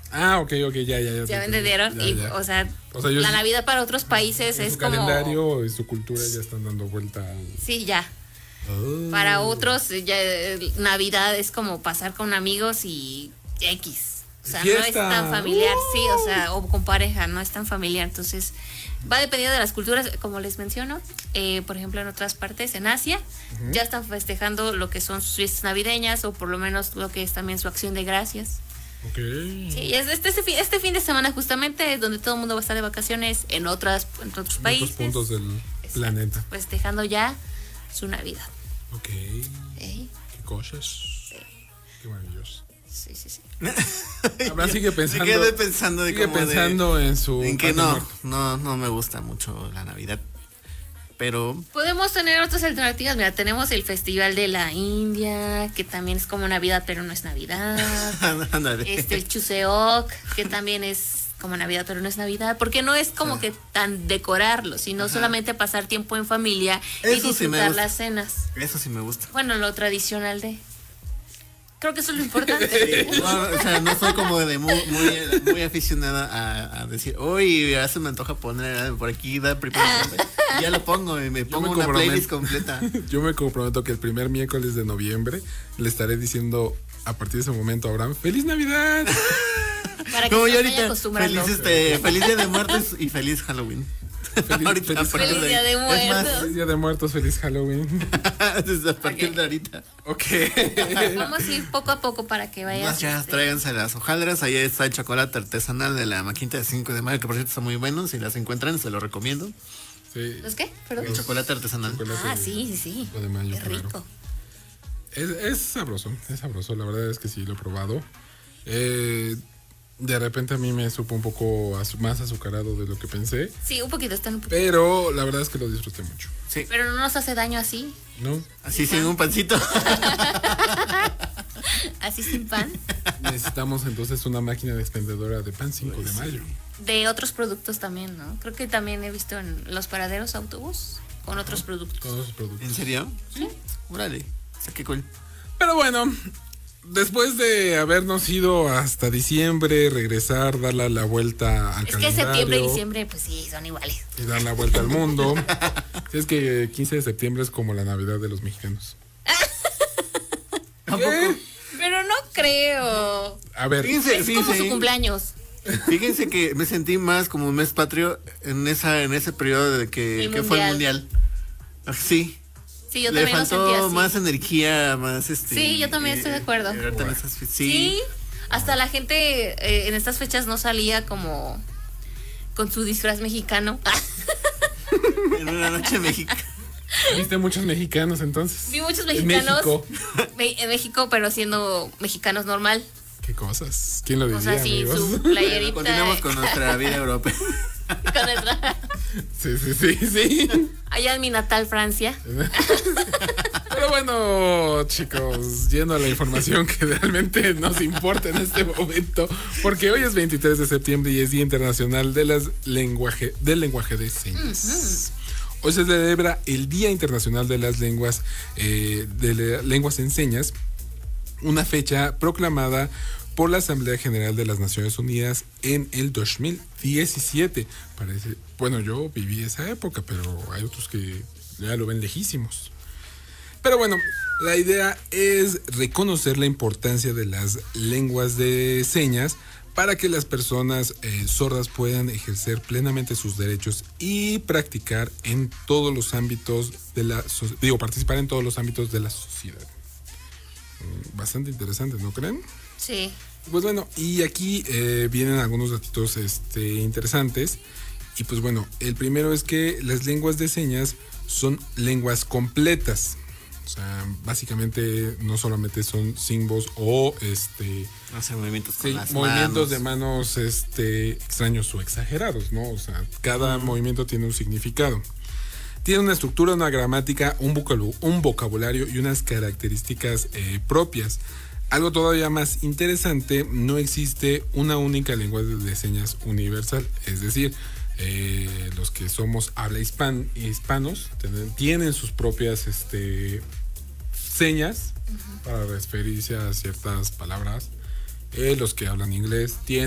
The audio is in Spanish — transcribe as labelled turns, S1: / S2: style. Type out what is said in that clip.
S1: Ok, ya.
S2: ¿Ya me entendieron?
S1: Ya.
S2: O sea la Navidad para otros países es como...
S1: Su calendario y su cultura ya están dando vuelta.
S2: Sí, ya. Para otros, ya, Navidad es como pasar con amigos y X. O sea,
S1: ¡Fiesta!
S2: No es tan familiar, sí, o sea, o con pareja, no es tan familiar. Entonces, va dependiendo de las culturas, como les menciono. Por ejemplo, en otras partes, en Asia, ya están festejando lo que son sus fiestas navideñas, o por lo menos lo que es también su acción de gracias.
S1: Ok.
S2: Sí, este fin de semana justamente es donde todo el mundo va a estar de vacaciones en otros países.
S1: En otros puntos del planeta.
S2: Festejando ya su Navidad.
S1: Ok. Qué cosas.
S2: Sí.
S1: Qué maravilloso.
S2: Sí.
S1: Abraham sigue pensando.
S3: Me quedé pensando
S1: en su.
S3: En que no me gusta mucho la Navidad. Pero
S2: podemos tener otras alternativas. Mira, tenemos el Festival de la India, que también es como Navidad, pero no es Navidad. El Chuseok, que también es como Navidad, pero no es Navidad, porque no es como que tan decorarlo, sino solamente pasar tiempo en familia y disfrutar las cenas.
S3: Eso sí me gusta.
S2: Bueno, lo tradicional de... Creo que eso es lo importante.
S3: Sí. No soy como de muy aficionada a decir, uy, ya se me antoja poner por aquí, ya lo pongo y me pongo una playlist completa.
S1: Yo me comprometo que el primer miércoles de noviembre le estaré diciendo a partir de ese momento a Abraham, ¡Feliz Navidad!
S2: Para que se vaya acostumbrando.
S3: Feliz Día de Muertos y feliz Halloween.
S1: Feliz
S2: Día de Muertos.
S1: Feliz Día de Muertos, feliz Halloween.
S3: Desde a partir de ahorita.
S1: Ok.
S2: Vamos a ir poco a poco para que vayan.
S3: Ya, tráiganse las hojaldras. Ahí está el chocolate artesanal de la maquinita de 5 de mayo, que por cierto está muy bueno. Si las encuentran, se lo recomiendo.
S1: Sí.
S2: ¿Los qué? ¿Perdón?
S3: El chocolate artesanal.
S2: Sí.
S1: De mayo,
S2: qué rico.
S1: Es sabroso, la verdad es que sí, lo he probado. De repente a mí me supo un poco más azucarado de lo que pensé.
S2: Sí, un poquito.
S1: Pero la verdad es que lo disfruté mucho.
S3: Sí.
S2: Pero no nos hace daño así.
S1: ¿No?
S3: Así sin un pancito.
S2: Así sin pan.
S1: Necesitamos entonces una máquina expendedora de pan 5 de mayo.
S2: De otros productos también, ¿no? Creo que también he visto en los paraderos autobús con otros productos.
S1: Todos los productos.
S3: ¿En serio?
S2: Sí.
S3: Órale. O sea, qué cool.
S1: Pero bueno, después de habernos ido hasta diciembre, regresar, darle la vuelta al calendario.
S2: Es que septiembre y diciembre, pues sí, son iguales.
S1: Y dar la vuelta al mundo. Es que 15 de septiembre es como la Navidad de los mexicanos.
S3: ¿Tampoco?
S2: Pero no creo.
S1: A ver.
S2: Es como su cumpleaños.
S3: Fíjense que me sentí más como un mes patrio en ese periodo de que fue el mundial. Sí.
S2: Sí, yo
S3: Le
S2: también lo sentí
S3: faltó
S2: así.
S3: más energía, más
S2: Sí, yo también estoy de acuerdo.
S3: Sí.
S2: Hasta la gente en estas fechas no salía como con su disfraz mexicano.
S3: En una noche mexicana.
S1: ¿Viste muchos mexicanos entonces?
S2: Vi muchos mexicanos
S1: en
S2: México, pero siendo mexicanos normal.
S1: ¿Qué cosas? ¿Quién lo diría,
S2: O sea, sí,
S1: amigos?
S2: su playerita.
S3: Continuamos con nuestra vida europea.
S2: Con nuestra...
S1: Sí.
S2: Allá en mi natal Francia.
S1: Pero bueno, chicos, yendo a la información que realmente nos importa en este momento, porque hoy es 23 de septiembre y es Día Internacional del Lenguaje de Señas. Hoy se celebra el Día Internacional de las Lenguas, lenguas en señas, una fecha proclamada por la Asamblea General de las Naciones Unidas en el 2017. Bueno, yo viví esa época, pero hay otros que ya lo ven lejísimos. Pero bueno, la idea es reconocer la importancia de las lenguas de señas para que las personas sordas puedan ejercer plenamente sus derechos y practicar en todos los ámbitos participar en todos los ámbitos de la sociedad. Bastante interesante, ¿no creen?
S2: Sí.
S1: Pues bueno, y aquí vienen algunos datitos interesantes. Y pues bueno, el primero es que las lenguas de señas son lenguas completas. O sea, básicamente no solamente son símbolos o
S3: hacer movimientos con las
S1: movimientos
S3: manos.
S1: de manos extraños o exagerados, ¿no? O sea, cada movimiento tiene un significado. Tiene una estructura, una gramática, un vocabulario y unas características propias. Algo todavía más interesante, no existe una única lengua de señas universal. Es decir, los que somos habla hispanos tienen sus propias señas para referirse a ciertas palabras. Los que hablan inglés tienen